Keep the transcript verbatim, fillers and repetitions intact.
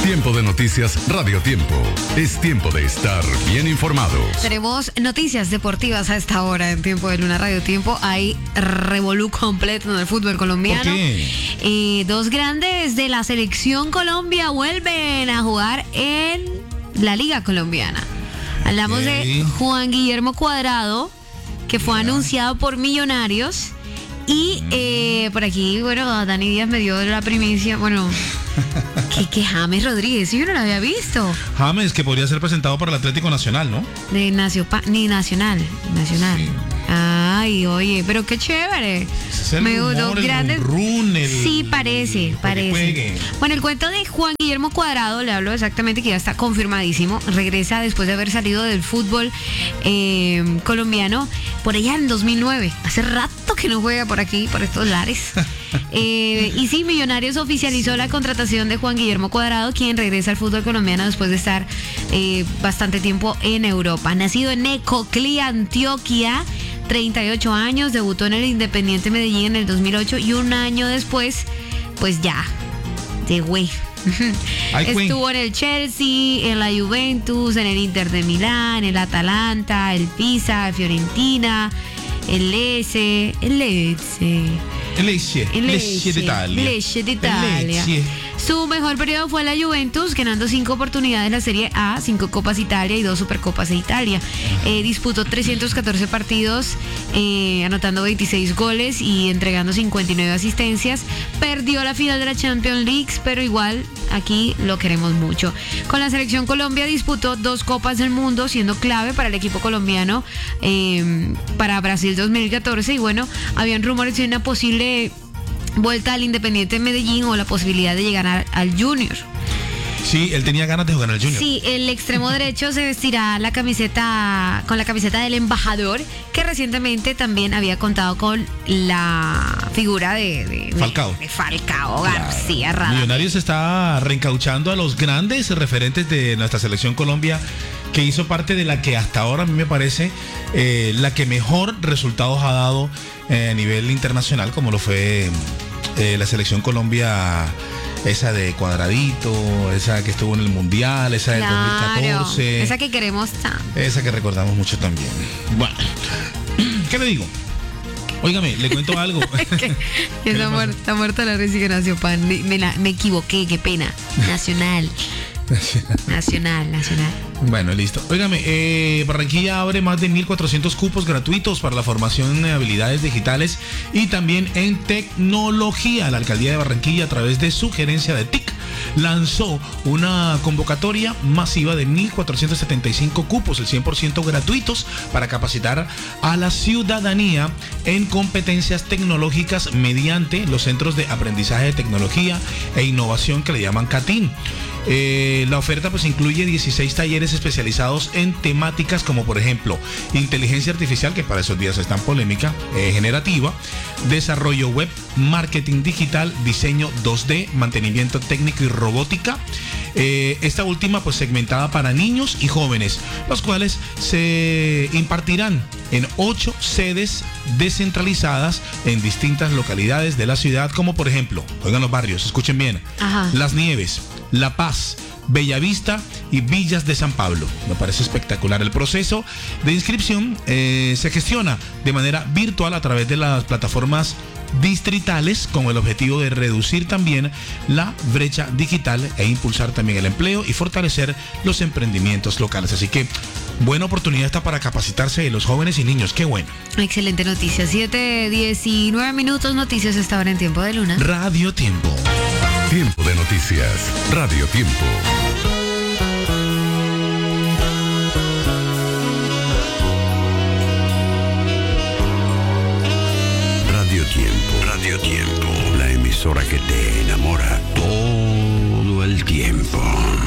Tiempo de noticias Radio Tiempo. Es tiempo de estar bien informados. Tenemos noticias deportivas a esta hora en Tiempo de Luna Radio Tiempo. Hay revolú completo en el fútbol colombiano. ¿Por qué? Eh, dos grandes de la selección Colombia vuelven a jugar en la Liga Colombiana. Hablamos Okay. de Juan Guillermo Cuadrado, que fue Yeah. anunciado por Millonarios. Y eh, por aquí, bueno, Dani Díaz me dio la primicia, bueno, que, que James Rodríguez, yo no lo había visto. James, que podría ser presentado para el Atlético Nacional, ¿no? De Nacio, ni Nacional, Nacional. Sí. Ay, oye, pero qué chévere. Ese es el Me rumor, gustó, el grandes- run, el- Sí, parece, el parece. juegue. Bueno, el cuento de Juan Guillermo Cuadrado, le hablo exactamente que ya está confirmadísimo. Regresa después de haber salido del fútbol eh, colombiano por allá en dos mil nueve. Hace rato que no juega por aquí, por estos lares. Eh, y sí, Millonarios oficializó la contratación de Juan Guillermo Cuadrado, quien regresa al fútbol colombiano después de estar eh, bastante tiempo en Europa. Nacido en Necoclí, Antioquia, treinta y ocho años, debutó en el Independiente Medellín en el dos mil ocho y un año después, pues ya, de güey. Ay, güey. Estuvo en el Chelsea, en la Juventus, en el Inter de Milán, el Atalanta, el Pisa, el Fiorentina, el Lecce, el Lecce. El Lecce, El Lecce de Italia. Lecce de El Italia. Lecce. Su mejor periodo fue la Juventus, ganando cinco oportunidades en la Serie A, cinco Copas Italia y dos Supercopas de Italia. Eh, disputó trescientos catorce partidos, eh, anotando veintiséis goles y entregando cincuenta y nueve asistencias. Perdió la final de la Champions League, pero igual aquí lo queremos mucho. Con la selección Colombia disputó dos Copas del Mundo, siendo clave para el equipo colombiano eh, para Brasil dos mil catorce. Y bueno, habían rumores de una posible vuelta al Independiente Medellín o la posibilidad de llegar a- al Junior. Sí, él tenía ganas de jugar en el Junior. Sí, el extremo derecho se vestirá la camiseta con la camiseta del embajador, que recientemente también había contado con la figura de, de- de- Falcao. de Falcao Claro. García Radamés. Millonarios está reencauchando a los grandes referentes de nuestra selección Colombia, que hizo parte de la que hasta ahora a mí me parece eh, la que mejor resultados ha dado eh, a nivel internacional, como lo fue eh, la selección Colombia, esa de Cuadradito, esa que estuvo en el Mundial, esa del dos mil catorce, esa que queremos tanto. esa que recordamos mucho también. Bueno, ¿qué le digo? Óigame, le cuento algo. Que ¿Qué le está, pasó? muer- está muerta la resignación, pan. Me, me la- me equivoqué, qué pena. Nacional. Nacional, nacional. Bueno, listo. Óigame, eh, Barranquilla abre más de mil cuatrocientos cupos gratuitos para la formación en habilidades digitales y también en tecnología. La Alcaldía de Barranquilla, a través de su gerencia de T I C, lanzó una convocatoria masiva de mil cuatrocientos setenta y cinco cupos, el cien por ciento gratuitos, para capacitar a la ciudadanía en competencias tecnológicas mediante los centros de aprendizaje de tecnología e innovación que le llaman CATIN. Eh, la oferta pues incluye dieciséis talleres especializados en temáticas como por ejemplo inteligencia artificial, que para esos días está en polémica, eh, generativa, desarrollo web, marketing digital, diseño dos D, mantenimiento técnico y robótica. Eh, esta última pues segmentada para niños y jóvenes, los cuales se impartirán en ocho sedes descentralizadas en distintas localidades de la ciudad, como por ejemplo, oigan los barrios, escuchen bien, Ajá. Las Nieves, La Paz, Bellavista y Villas de San Pablo. Me parece espectacular. El proceso de inscripción eh, se gestiona de manera virtual a través de las plataformas distritales, con el objetivo de reducir también la brecha digital e impulsar también el empleo y fortalecer los emprendimientos locales. Así que buena oportunidad está para capacitarse de los jóvenes y niños. Qué bueno. Excelente noticia. siete, diecinueve minutos, noticias esta hora en Tiempo de Luna. Radio Tiempo. Tiempo de noticias Radio Tiempo. Radio Tiempo. Radio Tiempo. La emisora que te enamora todo el tiempo.